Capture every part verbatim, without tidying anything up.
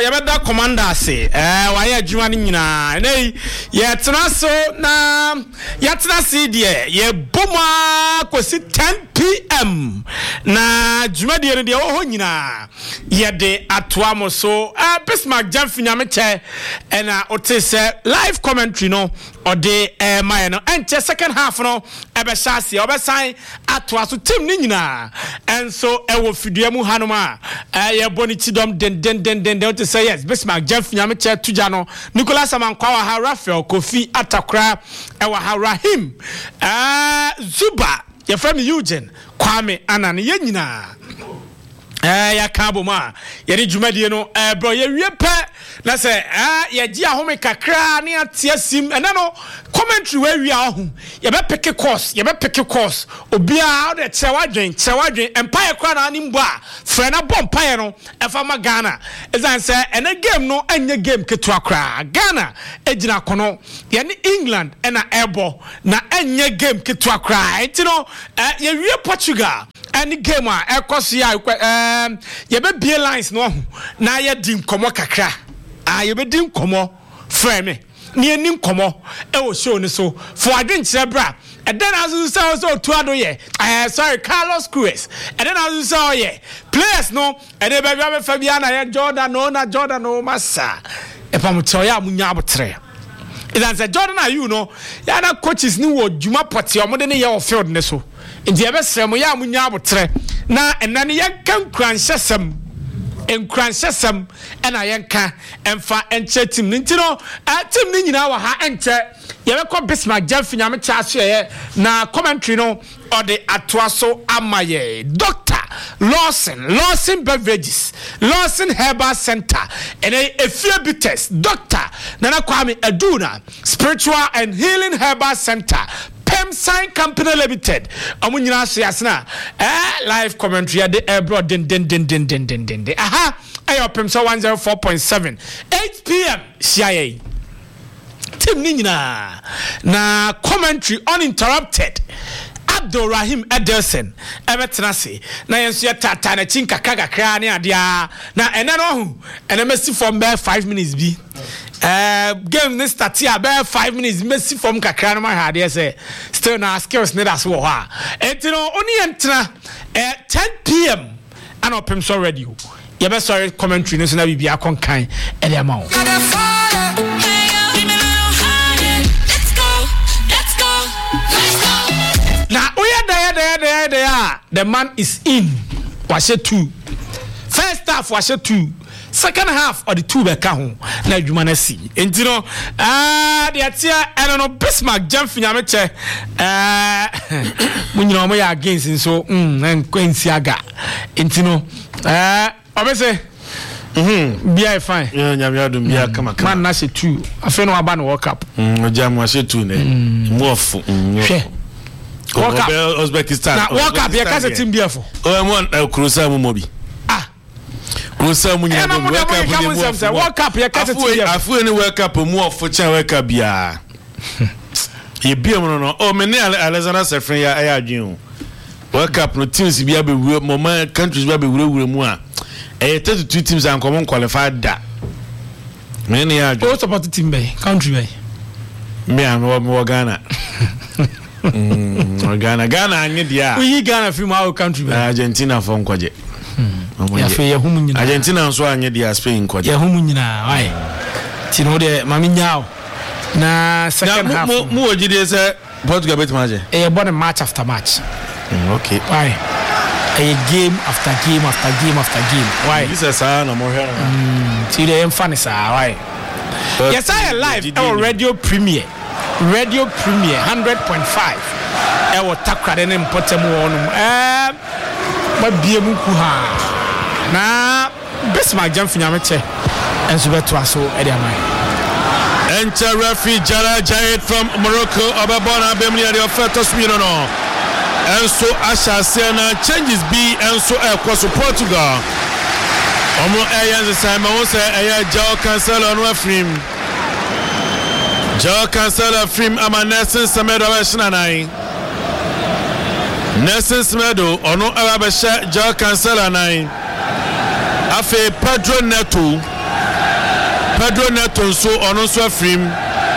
yebeda commander say eh wa ye adwuma ni nyina nei ye tena so na ye tena se de ye boma kosi ten p m na adwuma de ne de wo ho nyina ye de atoa mo so eh Bismarck Jamfinya me che na ote se live commentary no ode eh my no enche second half no e be shase e be san atoa so team ni nyina enso e wo fidua mu hanoma eh ye boni chidom den den den den den to say yes Bismarck Jamfinya me che tuja no Nicholas Amankwa wa ha Rafael Kofi Atakra e wa ha Rahim eh Zuba ye from Eugene Kwame Anane ye nyina eh ya kabo ma ye di dwumadie no eh bro ye wie pe na se eh ye gi ahome kakra ne atia sim ena no commentary we wie ahu ye be pick course ye be pick course obia de chewa dwen chewa dwen empire kra na ani mbo a frɛ na bom empire no e fa ma Ghana ezan se ena game no anya game ketu akra Ghana ejina kono ye ne England ena ebo na anya game ketu akra enti no eh ye wie Portugal any game a ekose ya um ye be bie lines no na ye dim komo kakra ah ye be dim komo frɛ me ne anim komo e wo show ni so for adwen kire bra e den azu say so tuado ye eh sorry Carlos Cruz e den azu say ye players no e dey be be Fabiana ye Jordan no na Jordan no massa e pam tell ya munya abotre idan say Jordan are you no ya na coaches ni wo djuma poti omode ne ye o field ne so ndi ebe srem ya munya abotre na enane yenka nkranhyesem nkranhyesem ena yenka emfa enche team nti no team ni nyina wa ha enche yebe ko Bismarck Jamfinya me cha so ye na commentary no or the atoaso amaye Doctor Lawson Lawson Beverages Lawson Herbal Center and a efie bites Doctor Nana Kwame Aduna Spiritual and Healing Herbal Center Pem Sign Company Limited. Amunyina so yasna eh live commentary de ebro den den den den den den den. Aha, ayo Pem so one oh four point seven eight p m C I A. Team ni nyina na commentary uninterrupted. Abdul Rahim Edelson ebetra se na yenso ya tata na chinka kaga kra ne adia na ena no hu ena mesi from be five minutes bi eh game ne start ya be five minutes mesi from kakra no ma hade say still na skills ne das wo ha entino oni entra eh ten p m and opem so radio ye be sorry commentary no so na bibia konkan e dey ma wo the man is in was two first half was two second half of the two be ka ho na adwuma na si enti no ah de atia eno no Bismarck Jamfinya me che eh munyina mo ya against so mm ensi aga enti no eh obese mhm bia fine yeah nyame adum bia kama kama man na se two afi no aba no World Cup mm jam wa se two ne mo ofu hwe World Cup Uzbekistan na World Cup ya kase team bia fo o mo Krusa mu mobi ah Krusa mu nya mo World Cup ni mo World Cup ya kase team bia afu ni World Cup mu ofo cha World Cup bia ye bia mo no o me ne Alexander Sefrin ya ya adwen World Cup no teams bia be wure mo man countries bia be wure wure mu a eh thirty-two teams an common qualified da me ne ya adwen o support team be country be me am wo Ghana Mm, Ghana, Ghana, anye dia. We Ghana from our country. Argentina from kwaje. Ya fe ya humu nyina. Argentina nso anye dia Spain kwaje. Ya humu nyina. Why? Ti no de mami nyao. Na second half. Mu mu ojide se Portugal bet maje. Eh born match after match. Mm, okay. Why? A game after game after game after game. Why? This is a no more here. Mm, ti de emfa ne sa. Why? Yes, I live our radio premiere. Radio Premier one hundred point five. E wo takrade ne mpotem wonum. Eh ba bie mu ku ha. Na Bismarck Jamfinya me che. Enso beto aso e de amai. Enter referee Jara Jahid from Morocco. Obabona bemni ade oferto smino no. Enso Asha Sena changes B enso e kwaso Portugal. Omo e yanze sai ma wo se e ya Joao Cancelo no afrim. Joao Cancelo film ama Nelson Semedo abeshina nine. Nelson Semedo ono abesha Joao Cancelo nine. Afe Pedro Neto Pedro Neto nso ono nso afrim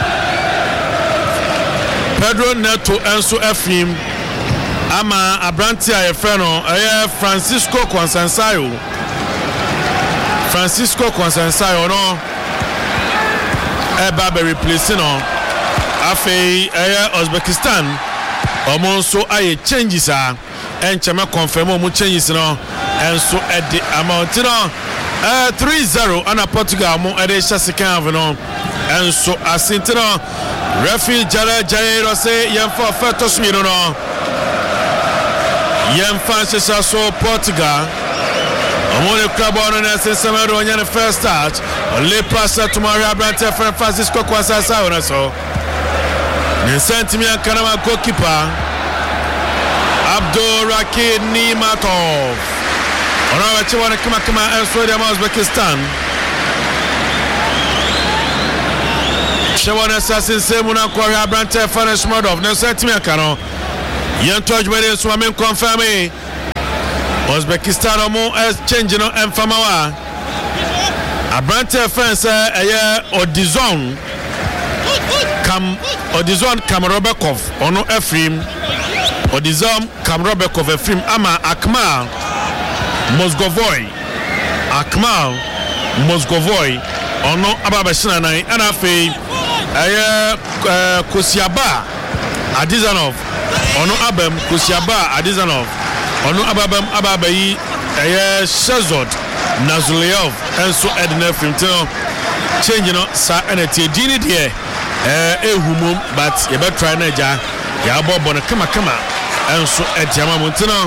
Pedro Neto enso afrim ama Abranti a yefre no eh Francisco Consensayo Francisco Consensayo no e ba be replace no afei eh Uzbekistan omo nso aye changes a enchema confirm omo changes no enso e de amount no eh three zero ana Portugal mo e de hya second half no enso asinte no referee Jara Jairo say yemfa fato smiro no yemfa sesa so Portugal Amone Krabono na Sesamero on the first start. Le pass to Maria Brante Francisco Kwasasa on so. Nisantimian Kanama goalkeeper Abdul Rakid Nimatov. On our Chiwana Kamakama and Sweden Uzbekistan. Shawana Assassin Semuna Korea Brante Francisco Nisantimian Kano. Young Touch Median Swamin confirming. Uzbekistan omo is changing no emfamawa Abrante fence eh Odizon Kam Odizon Kamrobekov ono Efrim Odizon Kamrobekov Efrim ama Akmal Mozgovoy Akmal Mozgovoy ono ababashina nai anafe eh Kosiaba Adizanov ono abem Kosiaba Adizanov Onu ababam ababayi eye Shazod Nazuleov enso edna frimtino change no sa enete dini de eh ehumum but ye be try na ja ya bobo na kama kama enso ediama montino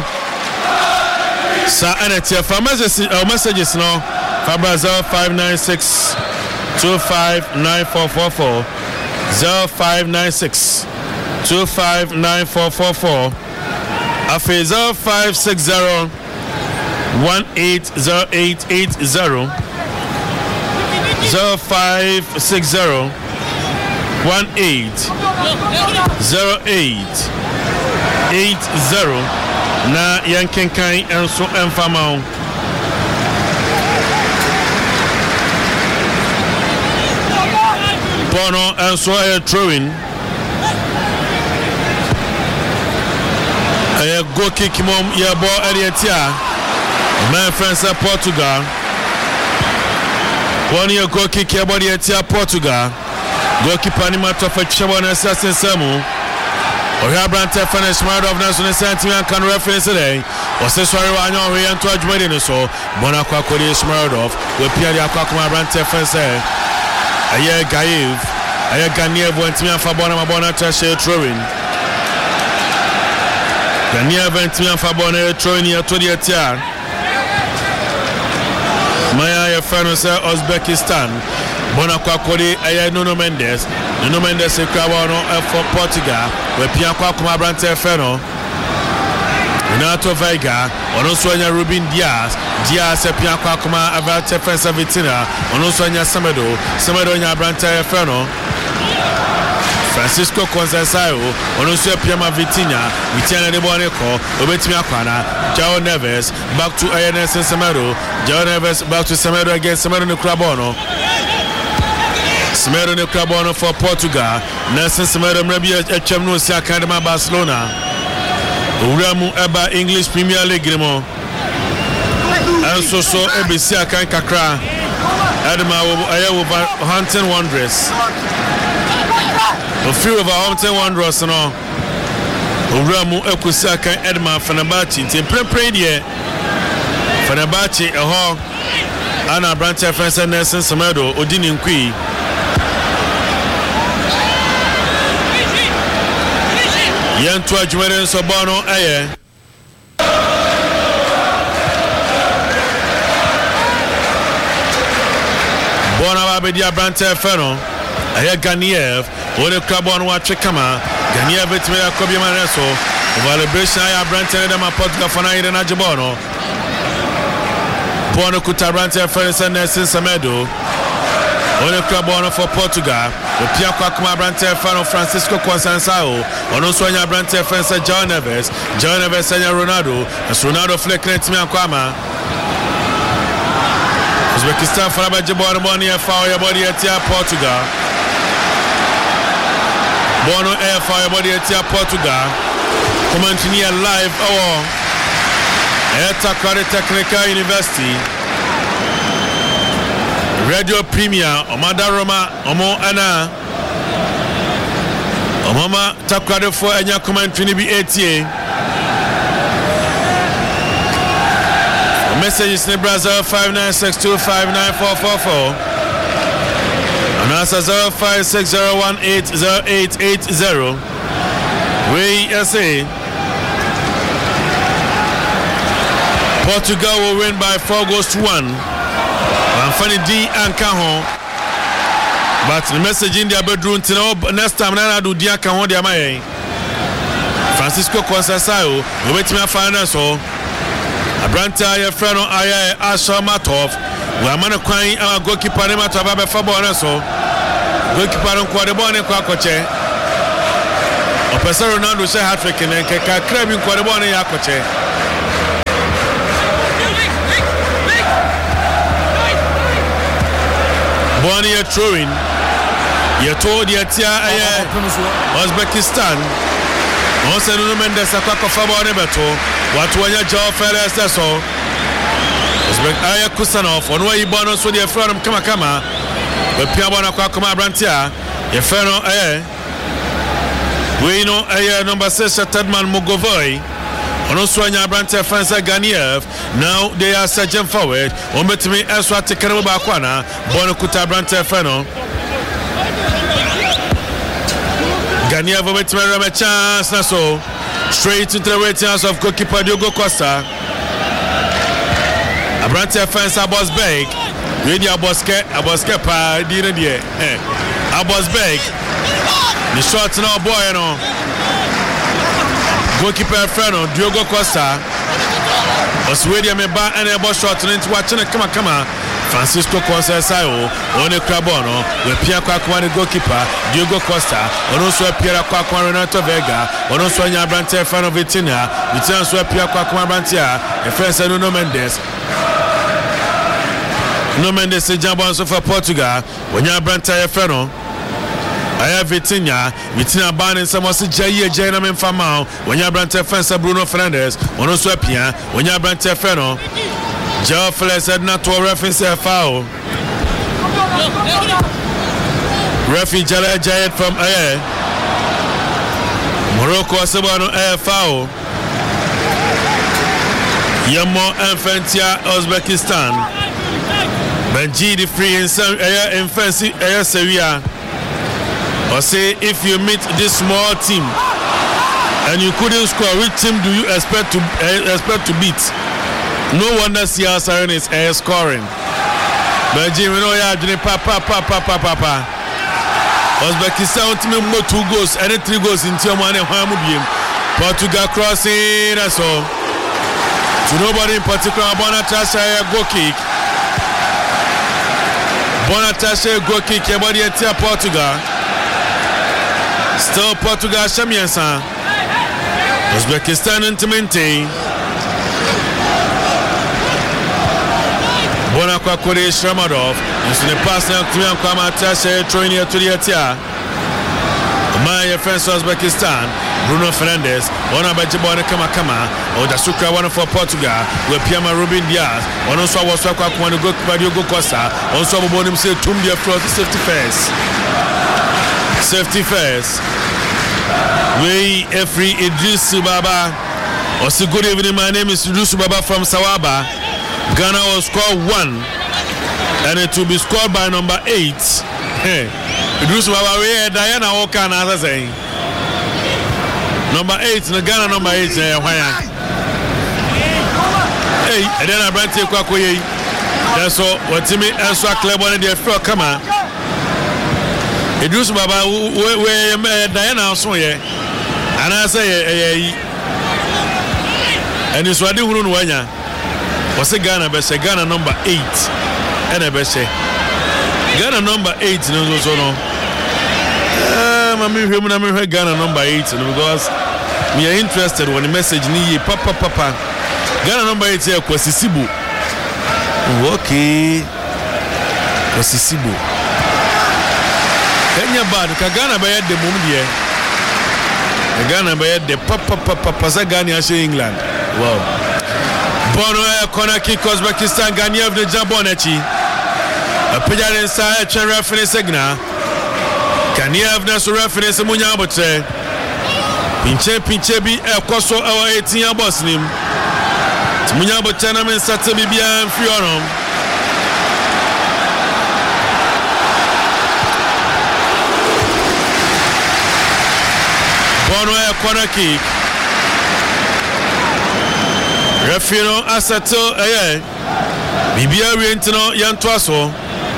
sa enete fa messages uh, messages no Fabra zero five nine six two five nine four four four zero five nine six two five nine four four four Afeza five six zero one eight zero eight eight zero zero five six zero one eight zero eight eight zero na yankenkan enso enfamao Bono enso a throwing a go kick mom ya bo ariatia my friends at Portugal one year go kick ya body ariatia Portugal goalkeeper ni matter for Chabona assassin Samu or Abrante finish mad of national sentiment can reference today or say sorry wa nyo we anto adwumade no so bona kwa kodi smart off we Pierre akwa kuma Abrante fence aye Gayev aye Ganier bo antimi afa bona mabona trashe throwing Ganier vingt afa bona throwing ya to the tia Maya ya fano sa Uzbekistan bona kwa kodi aye Nuno Mendes Nuno Mendes e kwa no for Portugal we Pierre akwa kuma Abrante feno Renato Veiga ono sonya Ruben Diaz Diaz e Pierre akwa kuma Abrante fence Vitina ono sonya Semedo Semedo nya Abrante feno Francisco Consensayo ono so Pierre Vitina Vitina de Boneko obetimi akwana João Neves back to I N S Semedo João Neves back to Semedo against Semedo ne Krabono Semedo ne Krabono for Portugal Nelson Semedo mrabi etwam no si akadema Barcelona Uramu eba English Premier League mo Enso so ebesi akan kakra Adema ayewo Hunting Wanderers A few of our Hunting Wanderers no Uramu ekusi akan Edma Fenerbahce nti prepare die Fenerbahce eho ana Abrante fence Nelson Semedo odini nkwi Yentu ajumere so bono eye Bona babedi Abrante feno eye Ganiev one Krabon wa chekama Ganiev etime yakobi maneso celebration aya Abrante de ma Portugal fana ire na jibono Bona kuta Abrante feno Nelson Semedo one Krabon for Portugal the Pierre Kwakuma Abrante fano Francisco Consensayo ono so anya Abrante fence João Neves João Neves anya Ronaldo as Ronaldo flick net me akwama Uzbekistan for Abaji Bonnie foul your body at Portugal. Bono air for your body at Portugal. Commenting here live our Etakari Technical University Radio Premier Omada Roma Omo Ana Omama Takwade for Enya commentary be eighty. Messages in Brazil five nine six two five nine four four four and answer zero five six zero one eight zero eight eight zero. We say Portugal will win by four goals to one. Anfani D and Kahon. But the message in their bedroom to know next time I do Dia Kahon dia mai. Francisco Conceição will wait me a final so. Abranta your friend on Aya Asha Matov. We are man crying our goalkeeper Matov Abe Fabon so. Goalkeeper on Quadebone Quacoche. Opesa Ronaldo say hat trick and Kaka Crab in Quadebone Yacoche. Bonnie throwing. You told the Tia Uzbekistan. Once no Mendes a quack of Fabon Beto. What when your jaw fell as that's all. Uzbek Aya Kusanov. On why you born us with your friend Kamakama. But Piabana Quakama Brantia. Your friend eh. We know a number six at Tedman Mogovoy. On Oswanya Brantia Fansa Ganiev. Now they are surging forward. On bet me Eswa Tekano Bakwana. Bonokuta Brantia Feno. Ganiev bet me a chance na so. Straight into the waiting house of goalkeeper Diogo Costa. Abrantia Fansa Bosberg. Radio Boske, Aboske pa dire die. Eh. Abosberg. The shot now boy you know. Goalkeeper Freno Diogo Costa. Oswedia me ba and a ball shot into watching it come come. Francisco Conceição on the Crabono with Pierre Kwakwan goalkeeper Diogo Costa. On also Pierre Kwakwan Renato Vega. On also Abrante Freno Vitinha. Vitinha so Pierre Kwakwan Brantia. A friend Nuno Mendes. No Mendes is jump on so for Portugal. When you Abrante Freno. I have Vitinha, Vitinha ban and someone said Jay Jana Memfamao, when you Brante Fensa Bruno Fernandez, on Oswapia, when you Brante Feno, Joe Fles said not to a reference a foul. Referee Jala Jayet from Air Morocco Sabano Air foul. Yamo Infantia Uzbekistan Benji the free in some Air Infancy Air Seria. Or say if you meet this small team and you couldn't score, which team do you expect to uh, expect to beat? No wonder C R Siren is air scoring. But Jim, you know, yeah, doing papa, papa, papa, papa. Uzbekistan team more two goals, and three goals in Tiomane Hamubim. Portugal crossing, that's all. To nobody in particular, Bonatasha goal kick. Bonatasha goal kick, your body at Portugal. Still Portugal Shamiansa. Uzbekistan into maintain. Bonakwa Kore Shramadov. And so the pass now to Yankama Tasha training to the Atia. My friends Uzbekistan. Bruno Fernandes. Bonabaji Bonakama Kama. Or the Suka one for Portugal. With Piama Rubin Diaz. On also was Waka Kwanu Diogo Costa. Also Bonim said Tumbia Frost safety first. Safety first. We every Idris Baba. Also, good evening. My name is Idris Baba from Sawaba. Ghana will score one, and it will be scored by number eight. Hey, Idris Baba, we are Diana Okan as I say. Number eight, the Ghana number eight. Hey, and then I brought you Kwakoye. That's all. What Timmy and so club on the floor. Come on. Idris Baba, we Diana so yeah, and I say, and it's what you wouldn't wanya. Was a Ghana best Ghana number eight, and a best Ghana number eight. No, no, so no. I'm a Ghana number eight, because we are interested when the message ni papa papa. Ghana number eight here, Kwasisibu. Okay. Osisibo Enya bad ka Ghana be de mum de Ghana be de papa papa pasa Ghana ashe England wow Bono e corner kick Uzbekistan Ghaniev de Jabonechi Apejare nsa e twen referee signal Ghaniev na so referee se munya abotre Pinche pinche bi e koso e eighteen boss nim Munya abotre na men sate bibia mfi onom Bono e corner kick Referee no asato eh bibia wientino yantoaso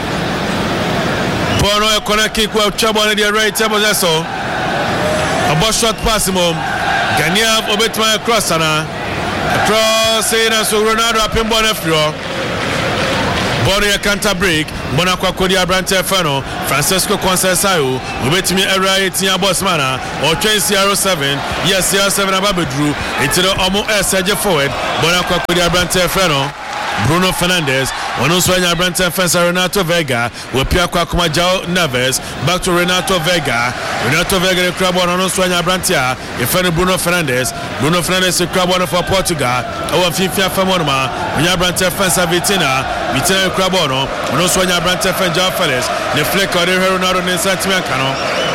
Bono e corner kick wa chabone the right table so a short pass mom Ghaniev obetma cross ana cross in so Ronaldo apem ball afro Bono e counter break Bona kwa kodi Abrante Fano Francisco Conceição obetimi era etia boss mana o twenty zero seven yes zero seven ababedru etiro omo eseje forward Bona kwa kodi Abrante Fano Bruno Fernandes ono so anya Abrante Fano Renato Vega we pia kwa kuma João Neves back to Renato Vega Renato Vega the crab one ono so anya Abrante a efeno Bruno Fernandes Bruno Fernandes the crab one for Portugal our fifia famona anya Abrante Fano Vitina Vitina crab one ono so anya Abrante Fano João Felix the flick or the Ronaldo ne sentiment kano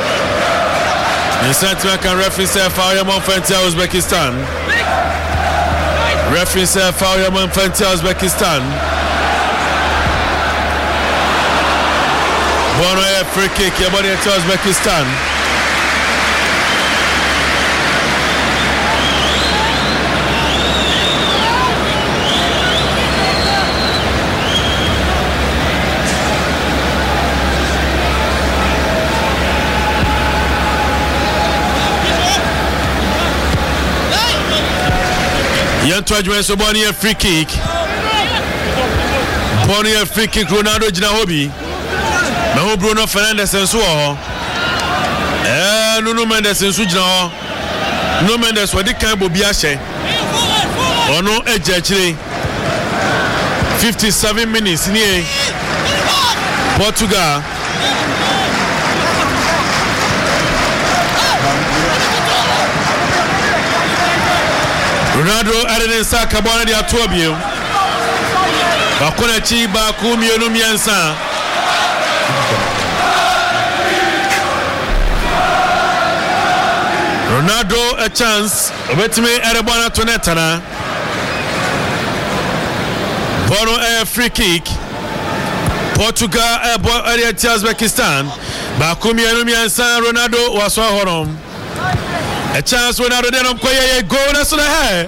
ne sentiment kan referee say foul yamon fenti Uzbekistan referee say foul yamon fenti Uzbekistan Bono a free kick yaboni at Uzbekistan Yanto so Boni a free kick Boni a free kick Ronaldo jina hobi na Bruno Fernandes enso ho eh Nuno Mendes enso jina ho Nuno Mendes wadi kan bobi ahye ono eje chire fifty-seven minutes ni Portugal Ronaldo adene saka bona dia tobio bakona chi ba ku mienu miensa Ronaldo a chance obetime erebona to netana Bono a free kick Portugal a ball area to Uzbekistan ba ku mienu miensa Ronaldo waso horom a chance Ronaldo then on koye goal that's on the head.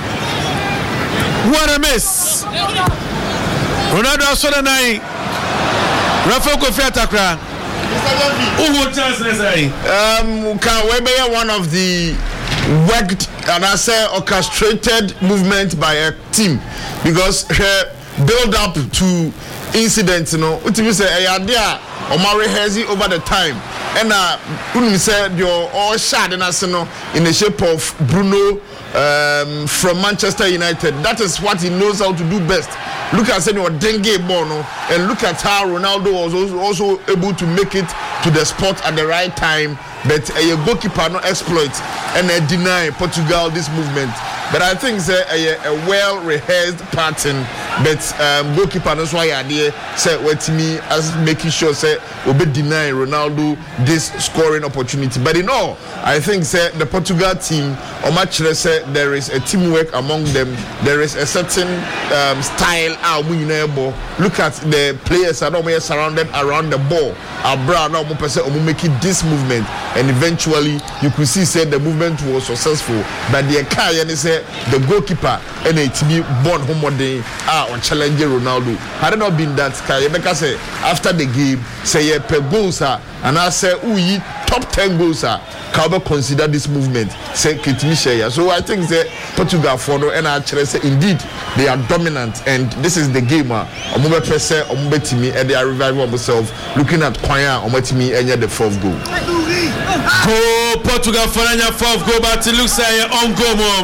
What a miss. Ronaldo saw the nine. Rafael Kofi Atakra. Who chance is Um can we be one of the worked and I say orchestrated movement by a team because her build up to incidents, you know, what you say a idea or Mari Hezi over the time. And uh, you said you're all shot in Arsenal in the shape of Bruno um, from Manchester United. That is what he knows how to do best. Look at your dengue Bono, and look at how Ronaldo was also, also able to make it to the spot at the right time. But a uh, goalkeeper no exploit and uh, deny Portugal this movement. But I think it's a, a, a well rehearsed pattern. But um, goalkeeper knows why idea say what to me as making sure say we be deny Ronaldo this scoring opportunity. But in all, I think say the Portugal team or match say there is a teamwork among them. There is a certain um, style. Look at the players are not surrounded around the ball. Abra now making this movement, and eventually you could see say the movement was successful. But the car say the goalkeeper and a T V born home day are on challenging Ronaldo. Had it not been that, Kayebeka say after the game say yeah per goals are and I say we top ten goals are can consider this movement say Kitimi share. So I think that Portugal for no and actually say indeed they are dominant and this is the game. Omube Pese Omube Timi and they are reviving themselves looking at Kwaya Omube Timi and the fourth goal. Go Portugal for your fourth goal, but it looks like your own goal, mom.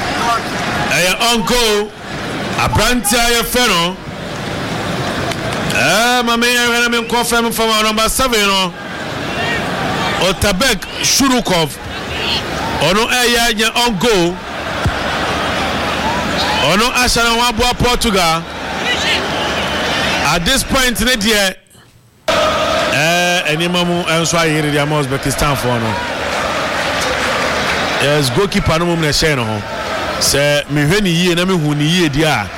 Your own goal. Abrante Feno. Eh, my man, I'm going to confirm from our number seven, you know. Otabek Shurukov. Ono Eya on goal. Ono Ashana Wabua Portugal. At this point in the year, eh, any mamu and so I hear the Uzbekistan for no. Yes, goalkeeper no mum share no. Say me hweni ye na me hu ni ye dia.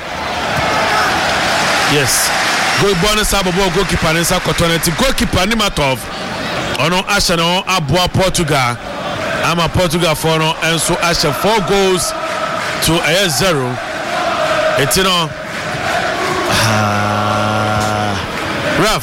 Yes. Goal bonus abo goalkeeper nsa kotoneti goalkeeper ni Matov. Ono Ashana Abua Portugal. I'm a Portugal for no and so Asha four goals to a zero. It's you know. Rough.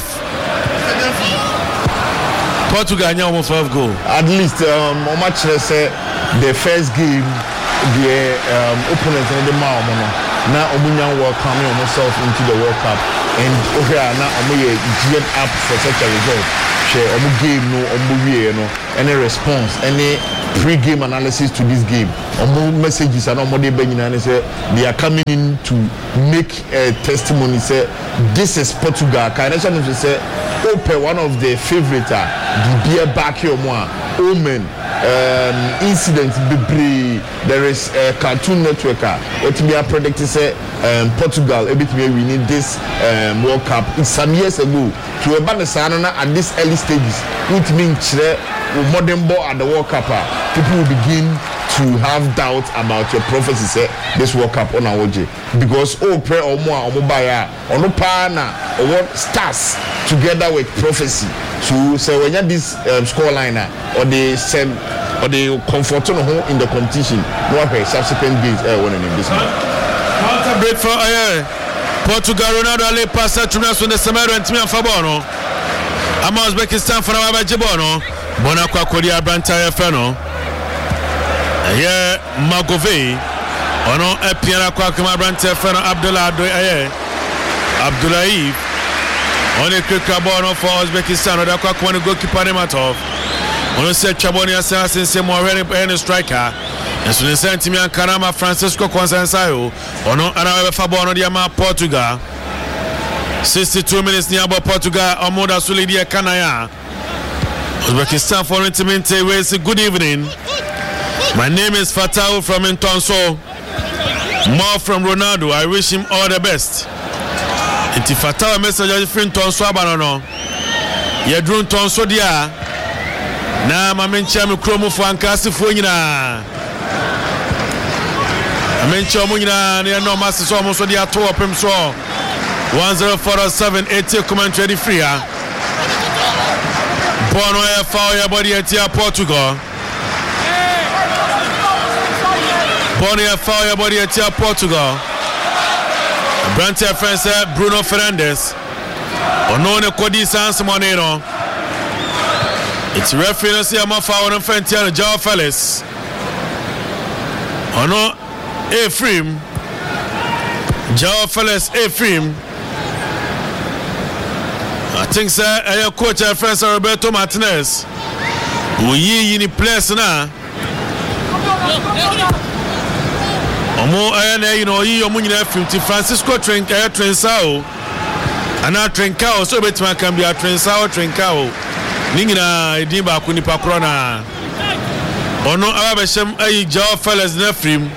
Portugal now almost five goal. At least um how much they say the first game the um opponents in the mouth now Omunya welcome himself into the World Cup and okay now Omuye get up for such a result. Share Omu game no Omu no any response any pre-game analysis to this game. Omu messages and Omu de Benin say they are coming in to make a testimony say this is Portugal. Can I say Ope one of the favorite the beer back here more Omen um incident bebre there is a Cartoon Network what me predict say um Portugal a bit we need this um World Cup it's some years ago to a banana at this early stages which means modern ball at the World Cup people will begin to have doubts about your prophecy say this World Cup on our way because oh pray or more or mobile or no partner or what stars together with prophecy so say when you this um, score line or the same or the comfort in the competition no okay subsequent games uh, winning in this match. Counter break for uh, Portugal. Ronaldo ale passa tunas on the Samaro and Timia Fabono ama Uzbekistan for our Jibono bona kwa Korea Brantaya Feno aye Magove ono epiana kwa kama Brantaya Feno Abdullah do aye Abdullahi on a quick bono for Uzbekistan or kwa kwa goalkeeper Nematov ono se Chaboni asa since mo any striker and so the sentiment Karama Francisco Consensayo ono ana fa bono dia ma Portugal sixty-two minutes nearby Portugal Omoda Sulidia Kanaya Uzbekistan for intimate ways. Good evening. My name is Fatau from Intonso. More from Ronaldo. I wish him all the best. Iti Fatau message from Intonso abanono. Yedrun Tonso dia. Na mamencha mi kromo fo ankasi fo nyina. Amencha mo nyina ne no masse so mo so dia to opem so. one zero four seven eighty commentary free. Bono ya foul ya body at Portugal. Bono ya foul ya body at Portugal. Brantia France Bruno Fernandes. Ono ne kodi sans monero. It's referee see am foul on Fentiano Joao Felix. Ono Ephraim. Joao Felix Ephraim. I think sir, I coach our friend Roberto Martinez. We yi in place now. Omo ayana you know yi omo nyina fifty Francisco Trink air Trinsao. Ana Trinkao so betima can be a Trinsao Trinkao. Ningina edin ba ku nipa kro na. Ono ababeshem ayi Joao Felix na frim.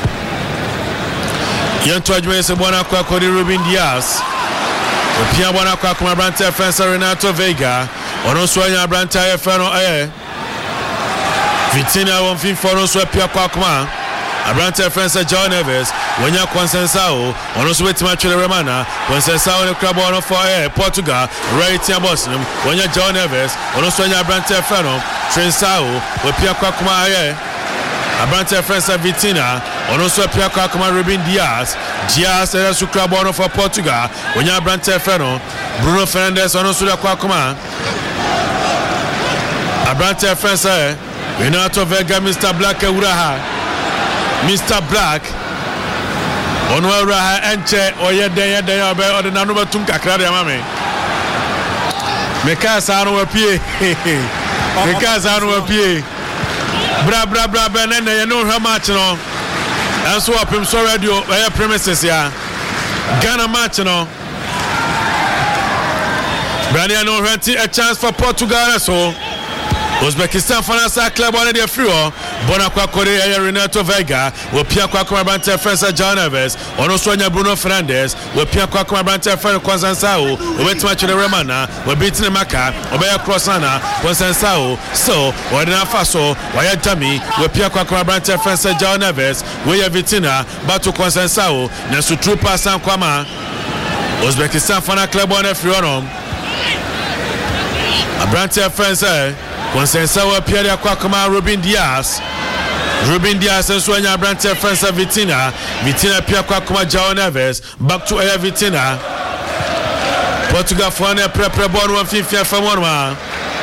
Yanto adwene se bona kwa Cody Ruben Diaz. Pia bona kwa kuma Brantaya fence Renato Vega ono so anya Brantaya feno eh Vitina won fin for so pia kwa kuma Brantaya fence John Neves wonya Consensao ono so betima twele remana Consensao ne club ono for eh Portugal right here boss wonya John Neves ono so anya Brantaya feno Trinsao we pia kwa kuma eh Brantaya fence Vitina ono so pia kwa kuma Ruben Diaz Diaz era su club ono for Portugal wonya Brantaya feno Bruno Fernandes ono so kwa kuma Brantaya fence Renato Vega Mister Black Uraha Mister Black ono Uraha enche oye den den obe odena no batum kakra de mame meka sa no wapie meka sa no wapie bra bra bra bra na ye no hwa match no enso opem so radio eh premises ya Ghana match no Brania no renti a chance for Portugal so Uzbekistan Fanasa club on the free Bona kwa Korea Renato Vega we pia kwa kwa Brante Fransa John Neves ono sonya Bruno Fernandes we pia kwa kwa Brante Fransa Kwanzansao we wetima chile Remana we bitine Maka obeya crossana Kwanzansao so wadina faso waya dami we pia kwa kwa Brante Fransa John Neves we ya vitina batu Kwanzansao na sutrupa san kwama Uzbekistan Fanasa club on the free Brante Fransa Kwanzansao pia kwa kwa Ruben Diaz Ruben Diaz and Sonia Brante Fransa Vitina Vitina pia kwa kuma João Neves back to Aya Vitina Portugal fwane prepare ball one fifty for one ma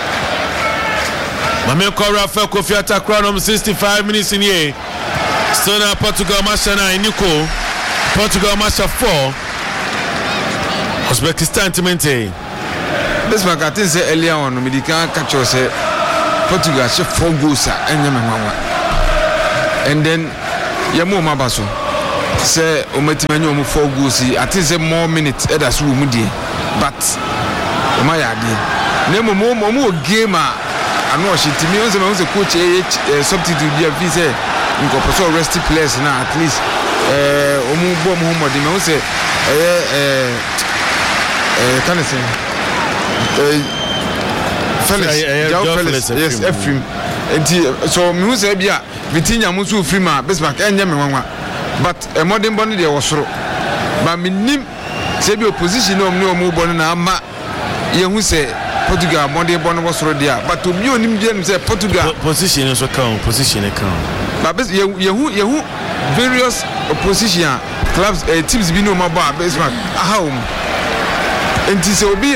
Mame ko Rafael Kofi Atakra sixty-five minutes in here still na Portugal match nine Nico Portugal match four Uzbekistan timente this one I think say earlier on me can catch us Portugal she four goals and and then yamu mabaso say ometimanya omu four goals I think say more minutes e da so mu die but o ma ya die na mo mo mo game a ano shitimi on say me say coach eh substitute dia fi say nko so rest players na at least eh omu bo mo mo de me say eh eh can I say eh Felix, João Felix, yes, Ephraim. So me say bia Vitinha musu frima Bismarck enye me wanwa but a modern body dey wasoro but me nim say be opposition no me omu body na ama ye hu say Portugal modern body wasoro dia but obi onim dia say Portugal position so count position count but ye ye hu ye hu various opposition clubs uh, teams bi no ma ba Bismarck aha um enti say obi